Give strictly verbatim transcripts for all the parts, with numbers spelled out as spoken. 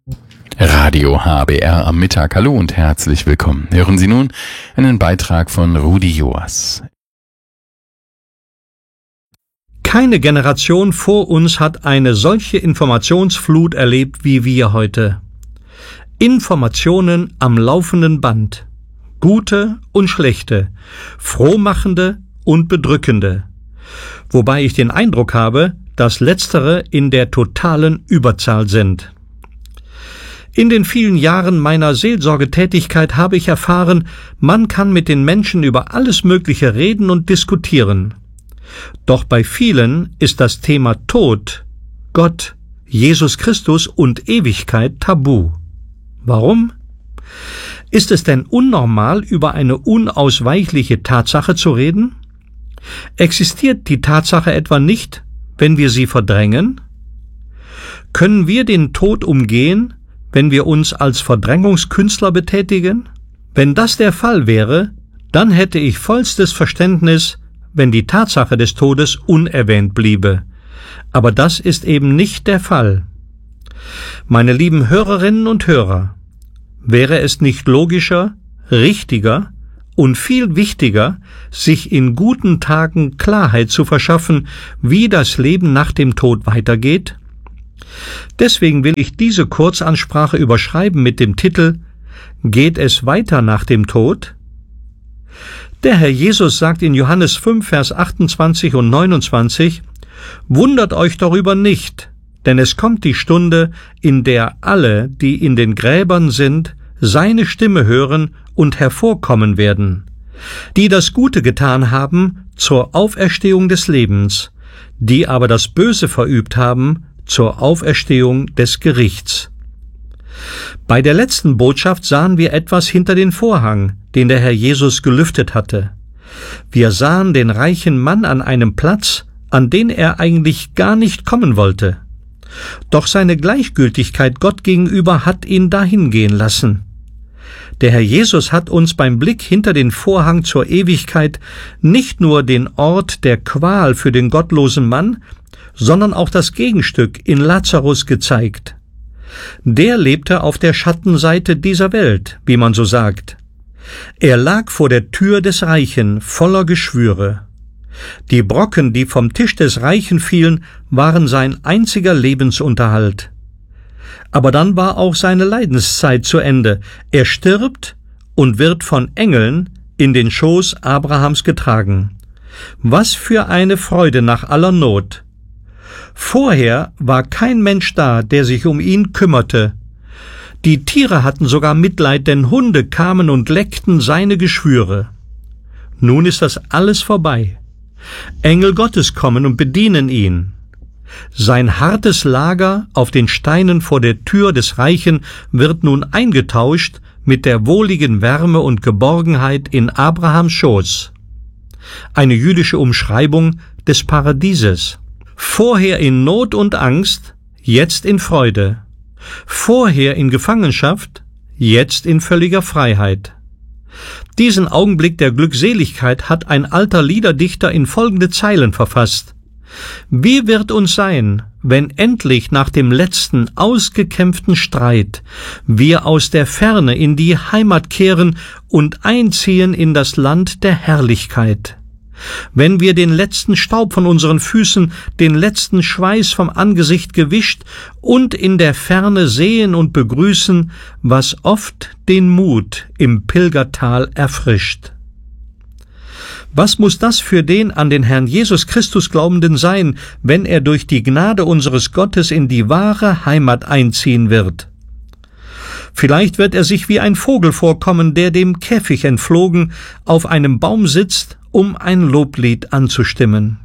Radio H B R am Mittag. Hallo und herzlich willkommen. Hören Sie nun einen Beitrag von Rudi Joas. Keine Generation vor uns hat eine solche Informationsflut erlebt wie wir heute. Informationen am laufenden Band. Gute und schlechte, frohmachende und bedrückende. Wobei ich den Eindruck habe, dass letztere in der totalen Überzahl sind. In den vielen Jahren meiner Seelsorgetätigkeit habe ich erfahren, man kann mit den Menschen über alles Mögliche reden und diskutieren. Doch bei vielen ist das Thema Tod, Gott, Jesus Christus und Ewigkeit tabu. Warum? Ist es denn unnormal, über eine unausweichliche Tatsache zu reden? Existiert die Tatsache etwa nicht, wenn wir sie verdrängen? Können wir den Tod umgehen, wenn wir uns als Verdrängungskünstler betätigen? Wenn das der Fall wäre, dann hätte ich vollstes Verständnis, wenn die Tatsache des Todes unerwähnt bliebe. Aber das ist eben nicht der Fall. Meine lieben Hörerinnen und Hörer, wäre es nicht logischer, richtiger und viel wichtiger, sich in guten Tagen Klarheit zu verschaffen, wie das Leben nach dem Tod weitergeht? Deswegen will ich diese Kurzansprache überschreiben mit dem Titel »Geht es weiter nach dem Tod?« Der Herr Jesus sagt in Johannes fünf, Vers achtundzwanzig und neunundzwanzig, »Wundert euch darüber nicht, denn es kommt die Stunde, in der alle, die in den Gräbern sind, seine Stimme hören und hervorkommen werden, die das Gute getan haben zur Auferstehung des Lebens, die aber das Böse verübt haben zur Auferstehung des Gerichts.« Bei der letzten Botschaft sahen wir etwas hinter den Vorhang, den der Herr Jesus gelüftet hatte. Wir sahen den reichen Mann an einem Platz, an den er eigentlich gar nicht kommen wollte. Doch seine Gleichgültigkeit Gott gegenüber hat ihn dahin gehen lassen. Der Herr Jesus hat uns beim Blick hinter den Vorhang zur Ewigkeit nicht nur den Ort der Qual für den gottlosen Mann, sondern auch das Gegenstück in Lazarus gezeigt. Der lebte auf der Schattenseite dieser Welt, wie man so sagt. Er lag vor der Tür des Reichen, voller Geschwüre. Die Brocken, die vom Tisch des Reichen fielen, waren sein einziger Lebensunterhalt. Aber dann war auch seine Leidenszeit zu Ende. Er stirbt und wird von Engeln in den Schoß Abrahams getragen. Was für eine Freude nach aller Not! Vorher war kein Mensch da, der sich um ihn kümmerte. Die Tiere hatten sogar Mitleid, denn Hunde kamen und leckten seine Geschwüre. Nun ist das alles vorbei. Engel Gottes kommen und bedienen ihn. Sein hartes Lager auf den Steinen vor der Tür des Reichen wird nun eingetauscht mit der wohligen Wärme und Geborgenheit in Abrahams Schoß. Eine jüdische Umschreibung des Paradieses. Vorher in Not und Angst, jetzt in Freude. Vorher in Gefangenschaft, jetzt in völliger Freiheit. Diesen Augenblick der Glückseligkeit hat ein alter Liederdichter in folgende Zeilen verfasst. Wie wird uns sein, wenn endlich nach dem letzten ausgekämpften Streit wir aus der Ferne in die Heimat kehren und einziehen in das Land der Herrlichkeit? Wenn wir den letzten Staub von unseren Füßen, den letzten Schweiß vom Angesicht gewischt und in der Ferne sehen und begrüßen, was oft den Mut im Pilgertal erfrischt. Was muss das für den an den Herrn Jesus Christus Glaubenden sein, wenn er durch die Gnade unseres Gottes in die wahre Heimat einziehen wird? Vielleicht wird er sich wie ein Vogel vorkommen, der dem Käfig entflogen auf einem Baum sitzt, um ein Loblied anzustimmen.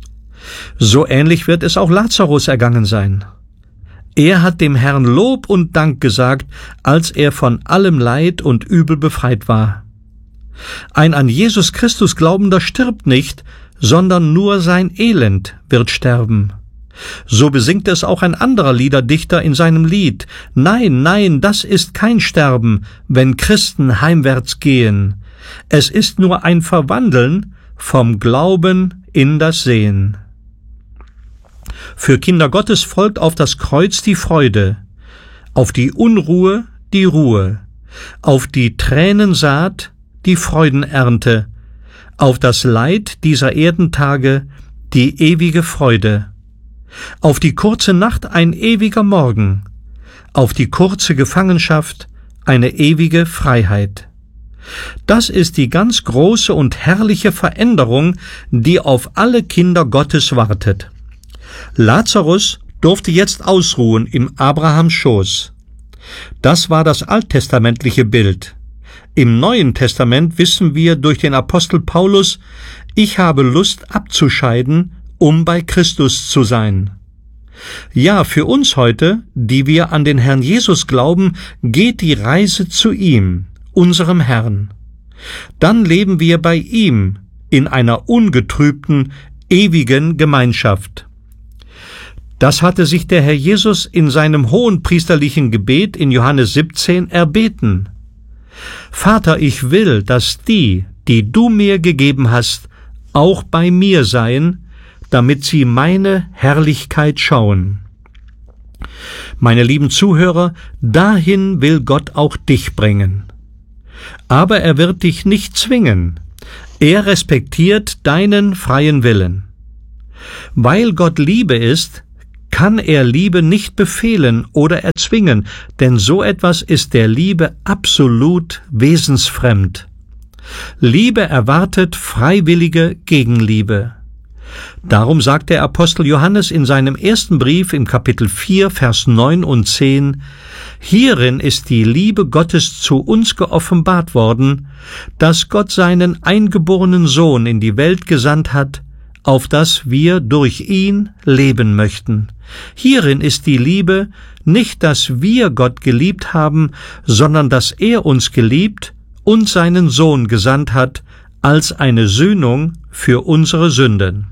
So ähnlich wird es auch Lazarus ergangen sein. Er hat dem Herrn Lob und Dank gesagt, als er von allem Leid und Übel befreit war. Ein an Jesus Christus Glaubender stirbt nicht, sondern nur sein Elend wird sterben. So besingt es auch ein anderer Liederdichter in seinem Lied. Nein, nein, das ist kein Sterben, wenn Christen heimwärts gehen. Es ist nur ein Verwandeln vom Glauben in das Sehen. Für Kinder Gottes folgt auf das Kreuz die Freude. auf die Unruhe die Ruhe, auf die Tränensaat die Freudenernte, auf das Leid dieser Erdentage die ewige Freude, auf die kurze Nacht ein ewiger Morgen, auf die kurze Gefangenschaft eine ewige Freiheit. Das ist die ganz große und herrliche Veränderung, die auf alle Kinder Gottes wartet. Lazarus durfte jetzt ausruhen im Abrahams Schoß. Das war das alttestamentliche Bild. Im Neuen Testament wissen wir durch den Apostel Paulus, ich habe Lust abzuscheiden, um bei Christus zu sein. Ja, für uns heute, die wir an den Herrn Jesus glauben, geht die Reise zu ihm, unserem Herrn. Dann leben wir bei ihm in einer ungetrübten, ewigen Gemeinschaft. Das hatte sich der Herr Jesus in seinem hohenpriesterlichen Gebet in Johannes siebzehn erbeten. Vater, ich will, dass die, die du mir gegeben hast, auch bei mir seien, damit sie meine Herrlichkeit schauen. Meine lieben Zuhörer, dahin will Gott auch dich bringen. Aber er wird dich nicht zwingen. Er respektiert deinen freien Willen. Weil Gott Liebe ist, kann er Liebe nicht befehlen oder erzwingen, denn so etwas ist der Liebe absolut wesensfremd. Liebe erwartet freiwillige Gegenliebe. Darum sagt der Apostel Johannes in seinem ersten Brief im Kapitel vier, Vers neun und zehn, hierin ist die Liebe Gottes zu uns geoffenbart worden, dass Gott seinen eingeborenen Sohn in die Welt gesandt hat, auf dass wir durch ihn leben möchten. Hierin ist die Liebe, nicht, dass wir Gott geliebt haben, sondern dass er uns geliebt und seinen Sohn gesandt hat, als eine Sühnung für unsere Sünden.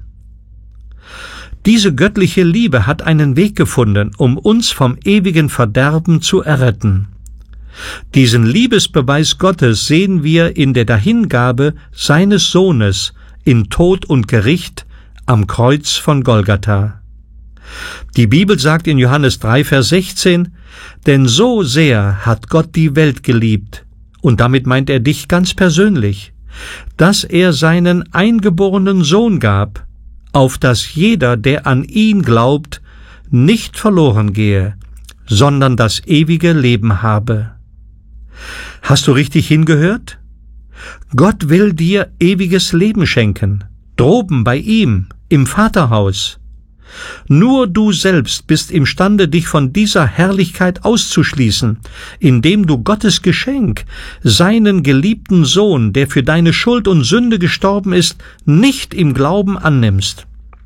Diese göttliche Liebe hat einen Weg gefunden, um uns vom ewigen Verderben zu erretten. Diesen Liebesbeweis Gottes sehen wir in der Dahingabe seines Sohnes in Tod und Gericht am Kreuz von Golgatha. Die Bibel sagt in Johannes drei, Vers sechzehn, denn so sehr hat Gott die Welt geliebt, und damit meint er dich ganz persönlich, dass er seinen eingeborenen Sohn gab, auf dass jeder, der an ihn glaubt, nicht verloren gehe, sondern das ewige Leben habe. Hast du richtig hingehört? Gott will dir ewiges Leben schenken, droben bei ihm, im Vaterhaus. Nur du selbst bist imstande, dich von dieser Herrlichkeit auszuschließen, indem du Gottes Geschenk, seinen geliebten Sohn, der für deine Schuld und Sünde gestorben ist, nicht im Glauben annimmst.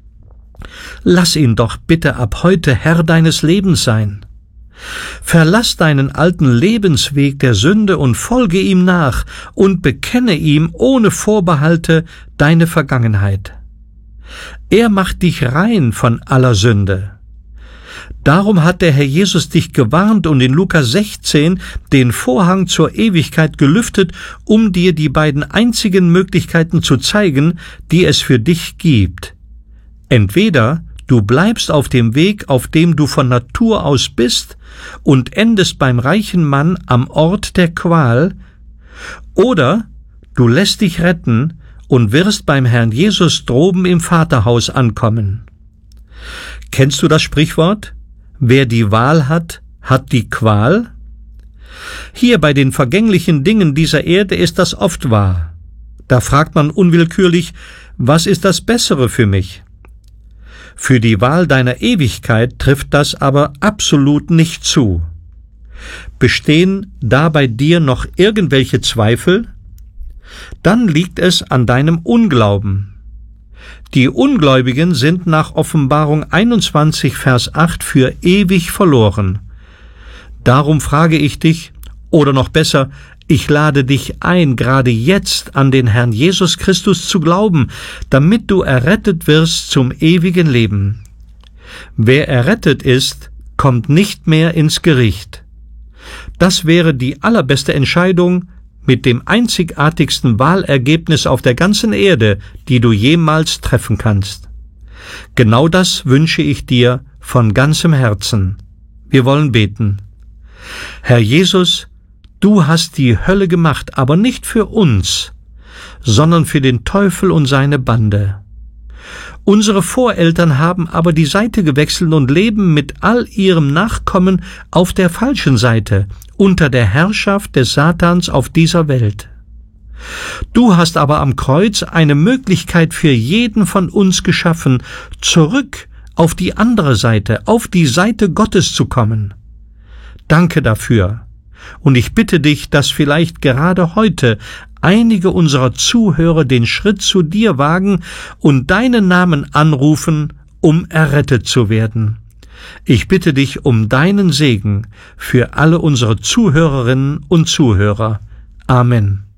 Lass ihn doch bitte ab heute Herr deines Lebens sein. Verlass deinen alten Lebensweg der Sünde und folge ihm nach und bekenne ihm ohne Vorbehalte deine Vergangenheit. Er macht dich rein von aller Sünde. Darum hat der Herr Jesus dich gewarnt und in Lukas sechzehn den Vorhang zur Ewigkeit gelüftet, um dir die beiden einzigen Möglichkeiten zu zeigen, die es für dich gibt. Entweder du bleibst auf dem Weg, auf dem du von Natur aus bist, und endest beim reichen Mann am Ort der Qual, oder du lässt dich retten und wirst beim Herrn Jesus droben im Vaterhaus ankommen. Kennst du das Sprichwort? Wer die Wahl hat, hat die Qual? Hier bei den vergänglichen Dingen dieser Erde ist das oft wahr. Da fragt man unwillkürlich, was ist das Bessere für mich? Für die Wahl deiner Ewigkeit trifft das aber absolut nicht zu. Bestehen da bei dir noch irgendwelche Zweifel? Dann liegt es an deinem Unglauben. Die Ungläubigen sind nach Offenbarung einundzwanzig, Vers acht für ewig verloren. Darum frage ich dich, oder noch besser, ich lade dich ein, gerade jetzt an den Herrn Jesus Christus zu glauben, damit du errettet wirst zum ewigen Leben. Wer errettet ist, kommt nicht mehr ins Gericht. Das wäre die allerbeste Entscheidung mit dem einzigartigsten Wahlergebnis auf der ganzen Erde, die du jemals treffen kannst. Genau das wünsche ich dir von ganzem Herzen. Wir wollen beten. Herr Jesus, du hast die Hölle gemacht, aber nicht für uns, sondern für den Teufel und seine Bande. Unsere Voreltern haben aber die Seite gewechselt und leben mit all ihrem Nachkommen auf der falschen Seite, unter der Herrschaft des Satans auf dieser Welt. Du hast aber am Kreuz eine Möglichkeit für jeden von uns geschaffen, zurück auf die andere Seite, auf die Seite Gottes zu kommen. Danke dafür. Und ich bitte dich, dass vielleicht gerade heute einige unserer Zuhörer den Schritt zu dir wagen und deinen Namen anrufen, um errettet zu werden. Ich bitte dich um deinen Segen für alle unsere Zuhörerinnen und Zuhörer. Amen.